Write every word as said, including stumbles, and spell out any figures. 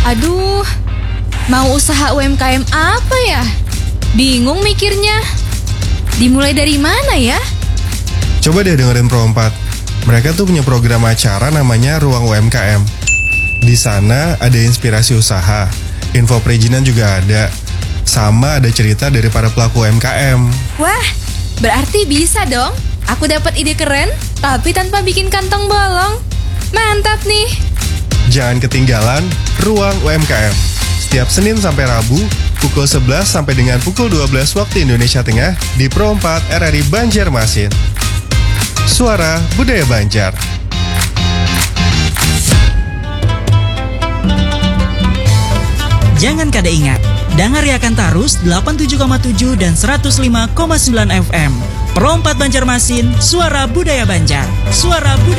Aduh, mau usaha U M K M apa ya? Bingung mikirnya. Dimulai dari mana ya? Coba deh dengerin Pro empat. Mereka tuh punya program acara namanya Ruang U M K M. Di sana ada inspirasi usaha, info perizinan juga ada, sama ada cerita dari para pelaku U M K M. Wah, berarti bisa dong. Aku dapat ide keren, tapi tanpa bikin kantong bolong. Mantap nih. Jangan ketinggalan Ruang U M K M. Setiap Senin sampai Rabu, pukul sebelas sampai dengan pukul dua belas waktu Indonesia Tengah di Pro empat R R I Banjarmasin. Suara Budaya Banjar. Jangan kada ingat, dengar Yakan Tarus delapan puluh tujuh koma tujuh dan seratus lima koma sembilan F M. Pro empat Banjarmasin, Suara Budaya Banjar. Suara Budaya